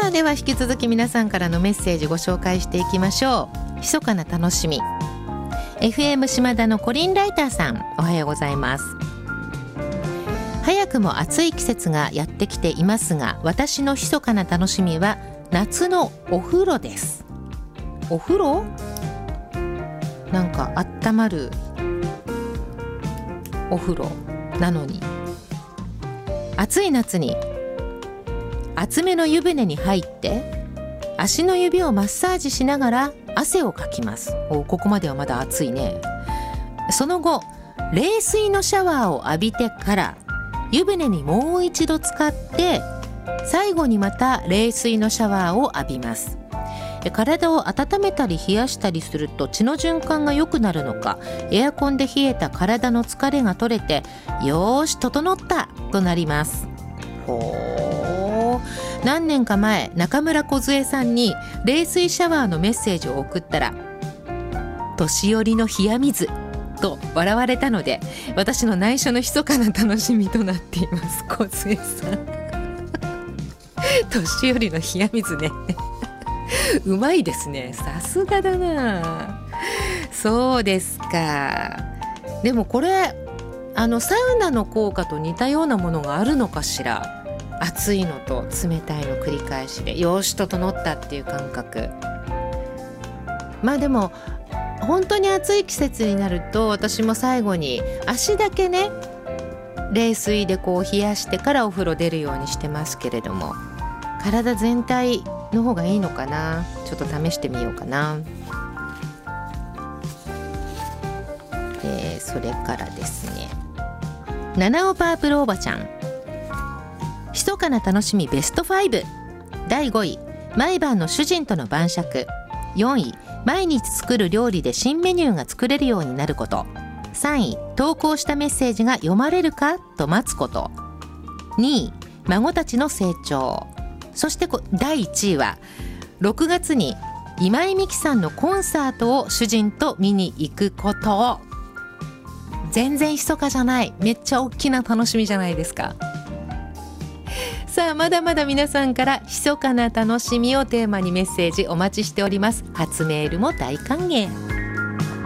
あでは引き続き皆さんからのメッセージご紹介していきましょう。密かな楽しみ FM 島田のコリンライターさん、おはようございます。早くも暑い季節がやってきていますが、私の密かな楽しみは夏のお風呂です。お風呂？なんか温まるお風呂なのに、暑い夏に厚めの湯船に入って足の指をマッサージしながら汗をかきます。ここまではまだ暑いね。その後冷水のシャワーを浴びてから湯船にもう一度浸かって、最後にまた冷水のシャワーを浴びます。体を温めたり冷やしたりすると血の循環が良くなるのか、エアコンで冷えた体の疲れが取れて、よーし整ったとなります。ほー。何年か前、中村梢さんに冷水シャワーのメッセージを送ったら、年寄りの冷や水と笑われたので、私の内緒の密かな楽しみとなっています。梢さん年寄りの冷や水ねうまいですね、さすがだな。そうですか。でもこれサウナの効果と似たようなものがあるのかしら。熱いのと冷たいの繰り返しでよーし整ったっていう感覚。まあでも本当に暑い季節になると、私も最後に足だけね冷水でこう冷やしてからお風呂出るようにしてますけれども、体全体の方がいいのかな。ちょっと試してみようかな。それからですね、七尾パープルおばちゃん、密かな楽しみベスト5。第5位、毎晩の主人との晩酌。4位、毎日作る料理で新メニューが作れるようになること。3位、投稿したメッセージが読まれるかと待つこと。2位、孫たちの成長。そして第1位は6月に今井美樹さんのコンサートを主人と見に行くこと。全然密かじゃない、めっちゃ大きな楽しみじゃないですか。さあ、まだまだ皆さんから密かな楽しみをテーマにメッセージお待ちしております。初メールも大歓迎。